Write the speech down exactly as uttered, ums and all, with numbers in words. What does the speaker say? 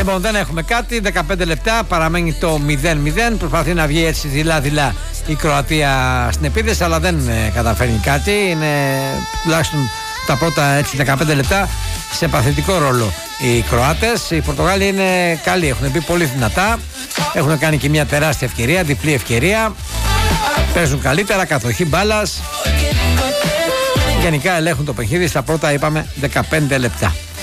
Λοιπόν, δεν έχουμε κάτι. δεκαπέντε λεπτά, παραμένει το μηδέν μηδέν. Προσπαθεί να βγει έτσι δειλά-δειλά η Κροατία στην επίθεση, αλλά δεν ε, καταφέρνει κάτι. Είναι τουλάχιστον τα πρώτα έτσι, δεκαπέντε λεπτά σε παθητικό ρόλο οι Κροάτες. Οι Πορτογάλοι είναι καλοί, έχουν μπει πολύ δυνατά. Έχουν κάνει και μια τεράστια ευκαιρία, διπλή ευκαιρία. Παίζουν καλύτερα, κατοχή μπάλας. Γενικά ελέγχουν το παιχνίδι στα πρώτα, είπαμε, δεκαπέντε λεπτά.